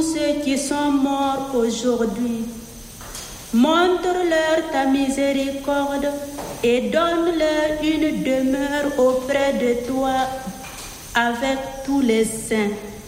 tous ceux qui sont morts aujourd'hui. Montre-leur ta miséricorde et donne-leur une demeure auprès de toi avec tous les saints.